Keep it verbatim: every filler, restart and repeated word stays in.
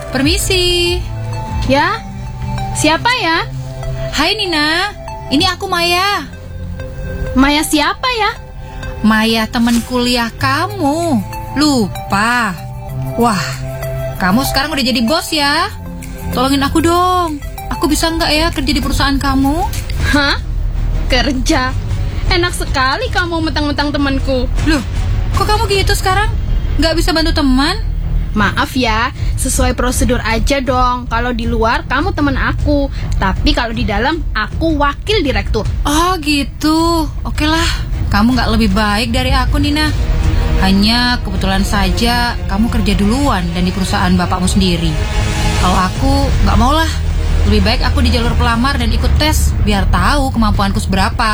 Permisi. Ya? Siapa ya? Hai Nina, ini aku Maya. Maya siapa ya? Maya teman kuliah kamu. Lupa. Wah, kamu sekarang udah jadi bos ya. Tolongin aku dong. Aku bisa nggak ya kerja di perusahaan kamu? Hah? Kerja? Enak sekali kamu mentang-mentang temanku. Loh, kok kamu gitu sekarang? Nggak bisa bantu teman? Maaf ya, sesuai prosedur aja dong. Kalau di luar kamu teman aku, tapi kalau di dalam aku wakil direktur. Oh gitu. Oke lah, kamu nggak lebih baik dari aku Nina. Hanya kebetulan saja kamu kerja duluan dan di perusahaan bapakmu sendiri. Kalau aku nggak mau lah. Lebih baik aku di jalur pelamar dan ikut tes biar tahu kemampuanku seberapa.